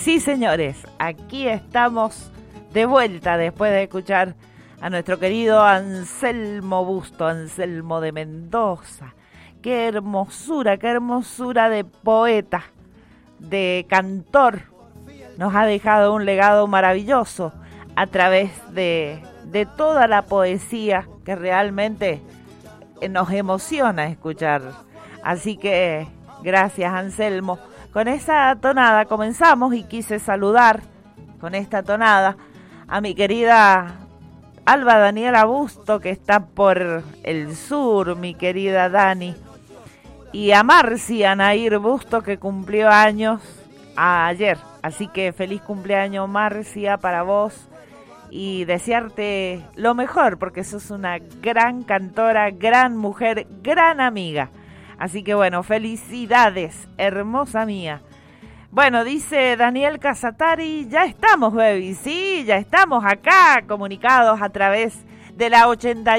Sí, señores, aquí estamos de vuelta después de escuchar a nuestro querido Anselmo Busto, Anselmo de Mendoza. Qué hermosura de poeta, de cantor. Nos ha dejado un legado maravilloso a través de toda la poesía que realmente nos emociona escuchar. Así que gracias, Anselmo. Con esa tonada comenzamos y quise saludar con esta tonada a mi querida Alba Daniela Busto, que está por el sur, mi querida Dani, y a Marcia Nair Busto, que cumplió años ayer. Así que feliz cumpleaños, Marcia, para vos, y desearte lo mejor, porque sos una gran cantora, gran mujer, gran amiga. Así que bueno, felicidades, hermosa mía. Bueno, dice Daniel Casatari, ya estamos, baby. Sí, ya estamos acá, comunicados a través de la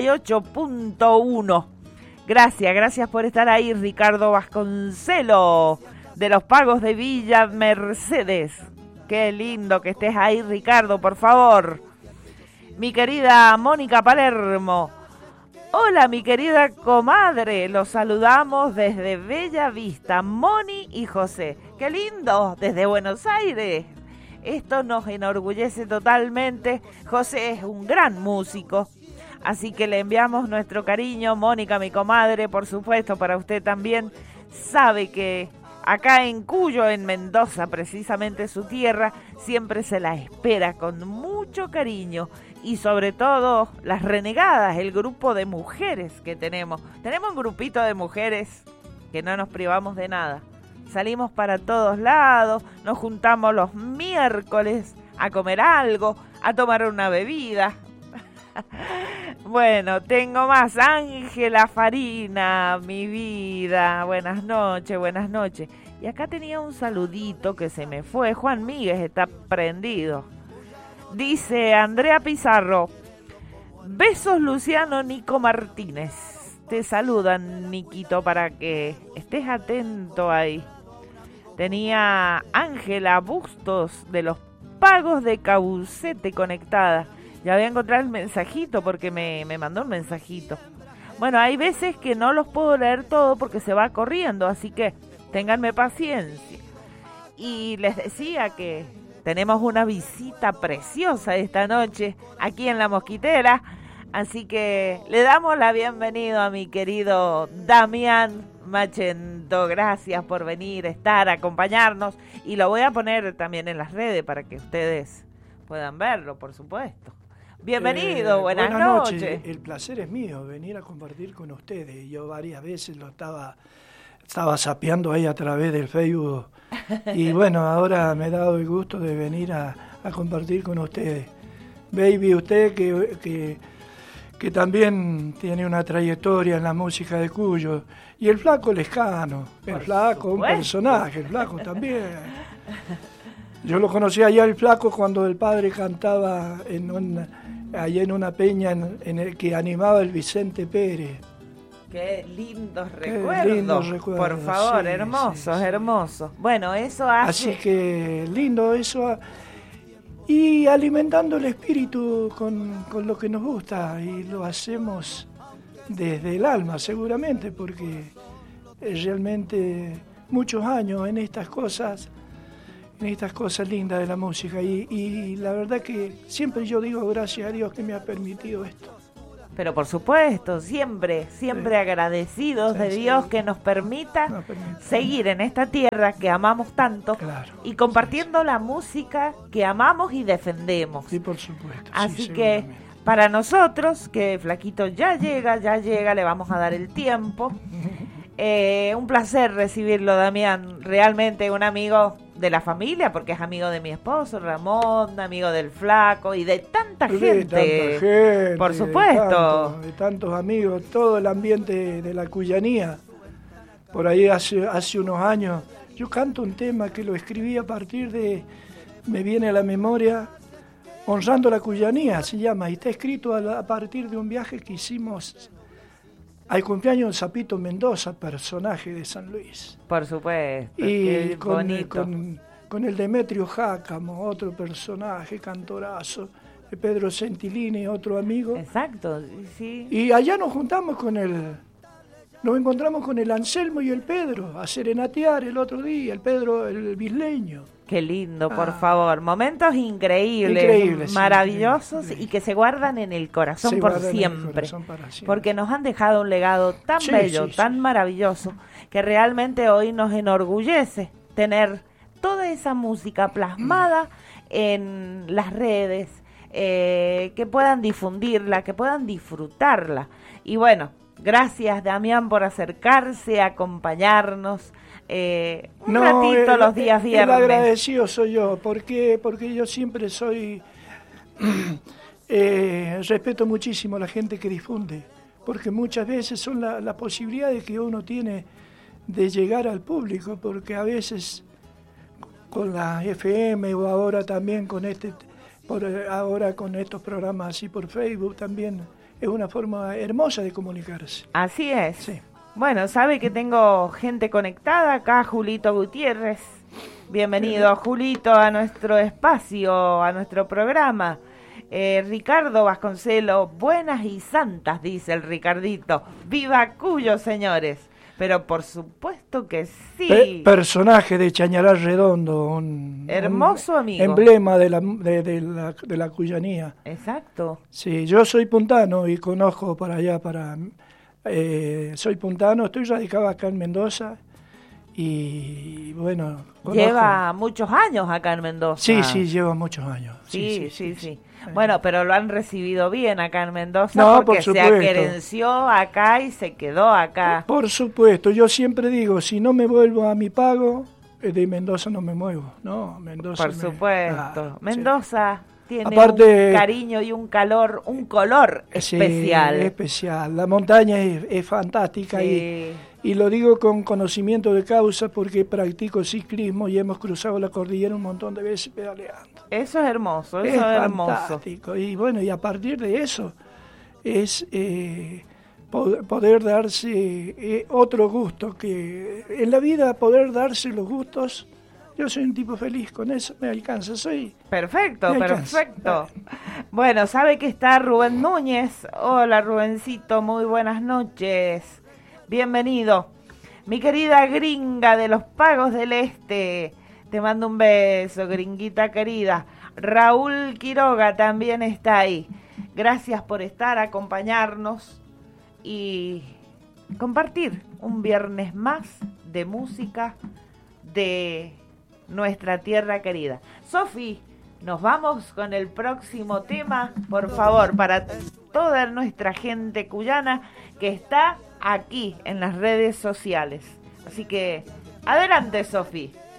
88.1. Gracias por estar ahí, Ricardo Vasconcelo, de los Pagos de Villa Mercedes. Qué lindo que estés ahí, Ricardo, por favor. Mi querida Mónica Palermo. Hola, mi querida comadre, los saludamos desde Bella Vista, Moni y José. ¡Qué lindo! Desde Buenos Aires. Esto nos enorgullece totalmente. José es un gran músico, así que le enviamos nuestro cariño. Mónica, mi comadre, por supuesto, para usted también. Sabe que acá en Cuyo, en Mendoza, precisamente su tierra, siempre se la espera con mucho cariño. Y sobre todo las renegadas, el grupo de mujeres que tenemos. Tenemos un grupito de mujeres que no nos privamos de nada. Salimos para todos lados, nos juntamos los miércoles a comer algo, a tomar una bebida. Bueno, tengo más. Ángela Farina, mi vida. Buenas noches. Y acá tenía un saludito que se me fue. Juan Míguez está prendido. Dice Andrea Pizarro, besos Luciano Nico Martínez. Te saludan, Niquito, para que estés atento ahí. Tenía Ángela Bustos de los Pagos de Caucete conectada. Ya voy a encontrar el mensajito porque me mandó un mensajito. Bueno, hay veces que no los puedo leer todo porque se va corriendo, así que ténganme paciencia. Y les decía que tenemos una visita preciosa esta noche aquí en La Mosquitera, así que le damos la bienvenida a mi querido Damián Machento. Gracias por venir, estar, acompañarnos, y lo voy a poner también en las redes para que ustedes puedan verlo, por supuesto. Bienvenido, buenas noches. El placer es mío, venir a compartir con ustedes. Yo varias veces lo estaba zapeando ahí a través del Facebook. Y bueno, ahora me he dado el gusto de venir a compartir con ustedes. Baby, usted que también tiene una trayectoria en la música de Cuyo. Y el Flaco Lescano, el Flaco, un personaje, el Flaco también. Yo lo conocí allá el Flaco cuando el padre cantaba allá en una peña en el que animaba el Vicente Pérez. Qué lindos recuerdos, por favor, sí, hermosos. Bueno, eso hace... Así que lindo eso, y alimentando el espíritu con lo que nos gusta, y lo hacemos desde el alma seguramente, porque realmente muchos años en estas cosas lindas de la música, y la verdad que siempre yo digo gracias a Dios que me ha permitido esto. Pero por supuesto, siempre agradecidos de Dios que nos permita seguir en esta tierra que amamos tanto, claro, y compartiendo la música que amamos y defendemos. Sí, por supuesto. Así que para nosotros, que Flaquito ya llega, le vamos a dar el tiempo. Un placer recibirlo, Damián, realmente un amigo de la familia, porque es amigo de mi esposo Ramón, amigo del Flaco y de tanta gente, por supuesto, de tantos amigos, todo el ambiente de la cuyanía. Por ahí hace unos años yo canto un tema que lo escribí a partir de, me viene a la memoria, Honrando la Cuyanía se llama, y está escrito a partir de un viaje que hicimos al cumpleaños de Zapito Mendoza, personaje de San Luis. Por supuesto, y qué bonito. con el Demetrio Jácamo, otro personaje, cantorazo, Pedro Centilini, otro amigo. Exacto, sí. Y allá nos encontramos con el Anselmo y el Pedro a serenatear el otro día, el Pedro, el bisleño. Qué lindo, por favor. Momentos increíbles, Increíbles, maravillosos, increíbles. y que se guardan en el corazón Se por guardan en el siempre. corazón para siempre. Porque nos han dejado un legado tan Sí, bello, sí, tan sí. maravilloso, que realmente hoy nos enorgullece tener toda esa música plasmada en las redes, que puedan difundirla, que puedan disfrutarla. Y bueno, gracias, Damián, por acercarse, acompañarnos un ratito los días El viernes. agradecido soy yo, porque yo siempre soy respeto muchísimo a la gente que difunde, porque muchas veces son las posibilidades que uno tiene de llegar al público, porque a veces con la FM o ahora también con ahora con estos programas así por Facebook también es una forma hermosa de comunicarse. Así es. Sí. Bueno, sabe que tengo gente conectada acá, Julito Gutiérrez. Bienvenido, Julito, a nuestro espacio, a nuestro programa. Ricardo Vasconcelo, buenas y santas, dice el Ricardito. ¡Viva Cuyo, señores! Pero por supuesto que sí. Personaje de Chañaral Redondo, un hermoso amigo. Emblema de la cuyanía. Exacto. Sí, yo soy puntano y conozco para allá, soy puntano, estoy radicado acá en Mendoza y bueno... Lleva muchos años acá en Mendoza. Sí, lleva muchos años. Sí. Bueno, pero lo han recibido bien acá en Mendoza, no, porque por se aquerenció acá y se quedó acá. Por supuesto, yo siempre digo, si no me vuelvo a mi pago, de Mendoza no me muevo, ¿no? Mendoza por supuesto. Mendoza tiene aparte, un cariño y un color especial. Sí, especial. La montaña es fantástica sí. y lo digo con conocimiento de causa porque practico ciclismo y hemos cruzado la cordillera un montón de veces pedaleando. Eso es hermoso, es hermoso. Fantástico. Y bueno, y a partir de eso es poder darse otro gusto, que en la vida poder darse los gustos. Yo soy un tipo feliz, con eso me alcanza, Perfecto. Bueno, sabe que está Rubén Núñez. Hola, Rubencito, muy buenas noches. Bienvenido. Mi querida gringa de los Pagos del Este, te mando un beso, gringuita querida. Raúl Quiroga también está ahí. Gracias por estar, acompañarnos y compartir un viernes más de música de nuestra tierra querida. Sofi, nos vamos con el próximo tema, por favor, para toda nuestra gente cuyana que está aquí en las redes sociales. Así que, adelante, Sofi.